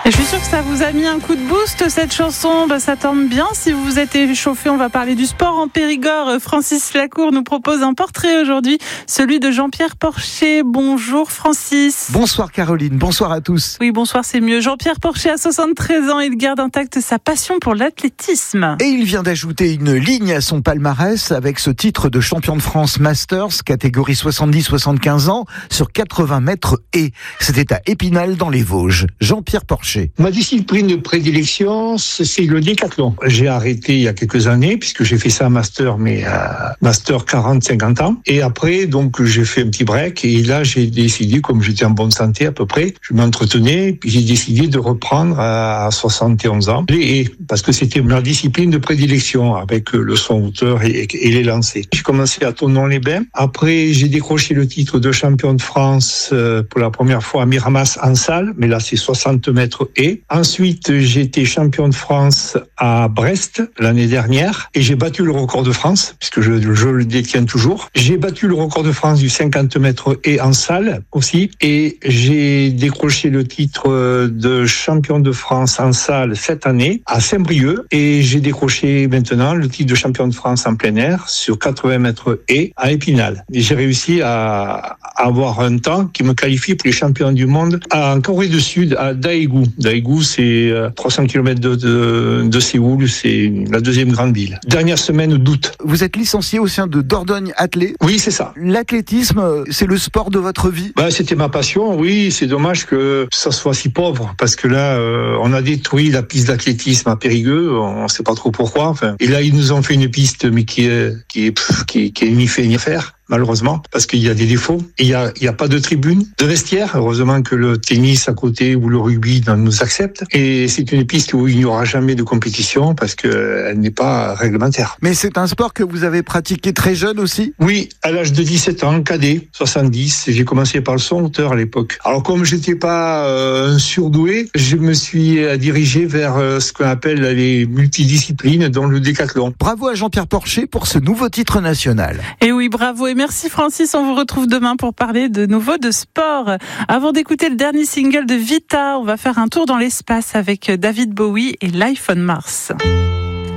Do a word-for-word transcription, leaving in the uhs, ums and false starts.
Et je suis sûre que ça vous a mis un coup de boost, cette chanson. Bah, ça tombe bien. Si vous vous êtes échauffé, on va parler du sport en Périgord. Francis Lacour nous propose un portrait aujourd'hui, celui de Jean-Pierre Porcher. Bonjour Francis. Bonsoir Caroline, bonsoir à tous. Oui, bonsoir, c'est mieux. Jean-Pierre Porcher a soixante-treize ans. Il garde intacte sa passion pour l'athlétisme. Et il vient d'ajouter une ligne à son palmarès avec ce titre de champion de France Masters, catégorie soixante-dix soixante-quinze ans, sur quatre-vingts mètres et. C'était à Épinal dans les Vosges. Jean-Pierre Porcher. Ma discipline de prédilection, c'est le décathlon. J'ai arrêté il y a quelques années, puisque j'ai fait ça à master, mais à master quarante cinquante ans. Et après, donc, j'ai fait un petit break. Et là, j'ai décidé, comme j'étais en bonne santé à peu près, je m'entretenais, puis j'ai décidé de reprendre à soixante et onze ans. Et, parce que c'était ma discipline de prédilection, avec le saut en hauteur et, et les lancers. J'ai commencé à Thonon-les-Bains. Après, j'ai décroché le titre de champion de France pour la première fois à Miramas en salle, mais là, c'est soixante mètres et. Ensuite, j'ai été champion de France à Brest l'année dernière et j'ai battu le record de France, puisque je, je le détiens toujours. J'ai battu le record de France du cinquante mètres et en salle aussi, et j'ai décroché le titre de champion de France en salle cette année à Saint-Brieuc, et j'ai décroché maintenant le titre de champion de France en plein air sur quatre-vingts mètres et à Épinal. Et j'ai réussi à avoir un temps qui me qualifie pour les champions du monde en Corée du Sud, à Daegu. Daegu, c'est trois cents kilomètres de, de, de Séoul, c'est la deuxième grande ville. Dernière semaine d'août. Vous êtes licencié au sein de Dordogne Athlé. Oui, c'est ça. L'athlétisme, c'est le sport de votre vie? Bah, c'était ma passion, oui. C'est dommage que ça soit si pauvre, parce que là, euh, on a détruit la piste d'athlétisme à Périgueux, on ne sait pas trop pourquoi. Enfin, et là, ils nous ont fait une piste, mais qui est, qui est, pff, qui est, qui est ni fait ni à faire. Malheureusement, parce qu'il y a des défauts. Et il y a, il y a pas de tribune, de vestiaire. Heureusement que le tennis à côté ou le rugby nous accepte. Et c'est une piste où il n'y aura jamais de compétition parce qu'elle n'est pas réglementaire. Mais c'est un sport que vous avez pratiqué très jeune aussi? Oui, à l'âge de dix-sept ans, cadet, soixante-dix. J'ai commencé par le saut en hauteur à l'époque. Alors comme j'étais pas euh, un surdoué, je me suis dirigé vers euh, ce qu'on appelle les multidisciplines, dont le décathlon. Bravo à Jean-Pierre Porcher pour ce nouveau titre national. Et oui, bravo. Et merci Francis, on vous retrouve demain pour parler de nouveau de sport. Avant d'écouter le dernier single de Vita, on va faire un tour dans l'espace avec David Bowie et Life on Mars.